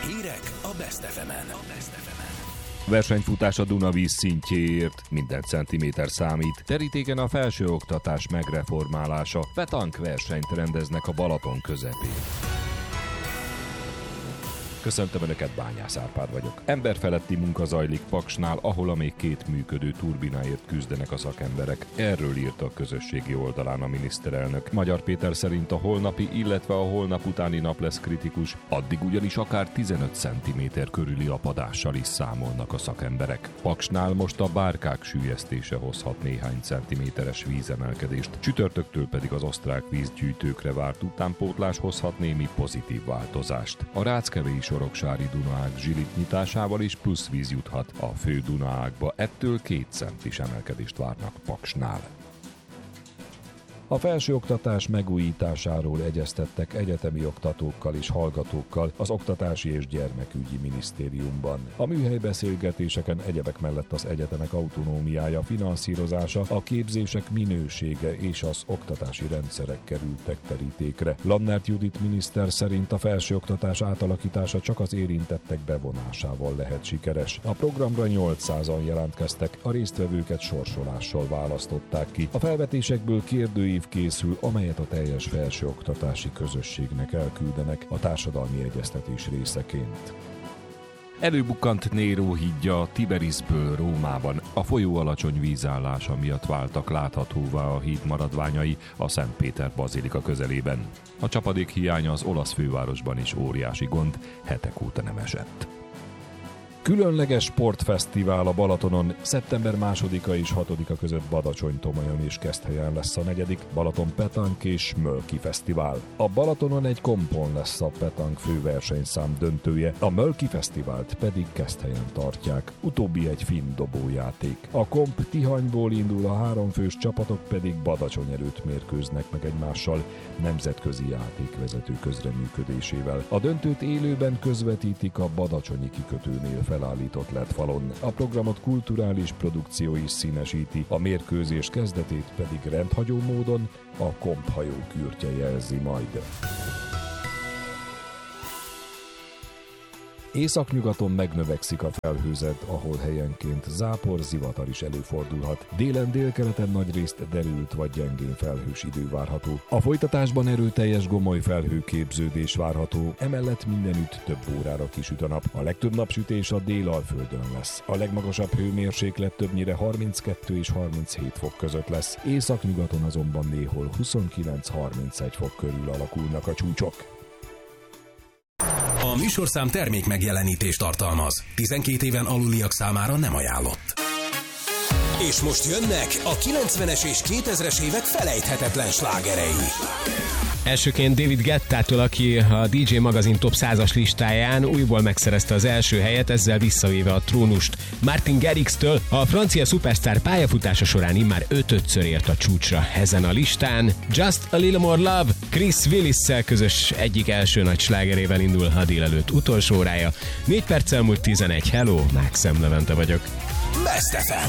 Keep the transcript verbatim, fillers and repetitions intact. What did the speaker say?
Hírek a Best ef emen. Versenyfutás a Dunavíz szintjéért, minden centiméter számít. Terítéken a felsőoktatás megreformálása, petank versenyt rendeznek a Balaton közepén. Köszöntöm Önöket, Bányász Árpád vagyok. Emberfeletti munka zajlik Paksnál, ahol a még két működő turbináért küzdenek a szakemberek. Erről írt a közösségi oldalán a miniszterelnök. Magyar Péter szerint a holnapi, illetve a holnap utáni nap lesz kritikus, addig ugyanis akár tizenöt centiméter körüli apadással is számolnak a szakemberek. Paksnál most a bárkák süllyesztése hozhat néhány centiméteres vízemelkedést, csütörtöktől pedig az osztrák vízgyűjtőkre várt utánpótlás hozhat némi pozitív változást. A Ráckevei Soroksári Dunaág zsilit nyitásával is plusz víz juthat a fő Dunaágba, ettől két centis emelkedést várnak Paksnál. A felsőoktatás megújításáról egyeztettek egyetemi oktatókkal és hallgatókkal az Oktatási és Gyermekügyi Minisztériumban. A műhelybeszélgetéseken egyebek mellett az egyetemek autonómiája, finanszírozása, a képzések minősége és az oktatási rendszerek kerültek terítékre. Lannert Judit miniszter szerint a felsőoktatás átalakítása csak az érintettek bevonásával lehet sikeres. A programra nyolcszázan jelentkeztek, a résztvevőket sorsolással választották ki. A felvetésekből kérdői készül, amelyet a teljes felsőoktatási közösségnek elküldenek a társadalmi egyeztetés részeként. Előbukkant Néró hídja Tiberisből Rómában. A folyó alacsony vízállása miatt váltak láthatóvá a híd maradványai a Szent Péter bazilika közelében. A csapadék hiánya az olasz fővárosban is óriási gond, hetek óta nem esett. Különleges sportfesztivál a Balatonon. Szeptember másodika és hatodika között Badacsony-Tomajon és Keszthelyen lesz a negyedik Balaton Petank és Mölki Fesztivál. A Balatonon egy kompon lesz a Petank főversenyszám döntője, a Mölki Fesztivált pedig Keszthelyen tartják. Utóbbi egy finn dobójáték. A komp Tihanyból indul, a háromfős csapatok pedig Badacsony előtt mérkőznek meg egymással nemzetközi játékvezető közreműködésével. A döntőt élőben közvetítik a badacsonyi kikötőnél felállított el é dé falon. A programot kulturális produkció is színesíti, a mérkőzés kezdetét pedig rendhagyó módon a komphajó kürtje jelzi majd. Északnyugaton megnövekszik a felhőzet, ahol helyenként zápor, zivatar is előfordulhat. Délen délkeleten nagyrészt derült vagy gyengén felhős idő várható. A folytatásban erőteljes gomoly felhőképződés várható, emellett mindenütt több órára kisüt a nap. A legtöbb napsütés a Délalföldön lesz. A legmagasabb hőmérséklet többnyire harminckettő és harminchét fok között lesz. Északnyugaton azonban néhol huszonkilenc-harmincegy fok körül alakulnak a csúcsok. A műsorszám termék megjelenítést tartalmaz. tizenkét éven aluliak számára nem ajánlott. És most jönnek a kilencvenes és kétezres évek felejthetetlen slágerei. Elsőként David Guettától, aki a dé dzsé magazin top százas listáján újból megszerezte az első helyet, ezzel visszavéve a trónust. Martin Garrix-től a francia szupersztár pályafutása során immár ötödször ért a csúcsra ezen a listán. Just a Little More Love Chris Willis-szel közös egyik első nagy slágerével indul a délelőtt utolsó órája. Négy perccel múlt tizenegy. Hello, Mákszem Levente vagyok. Best ef em.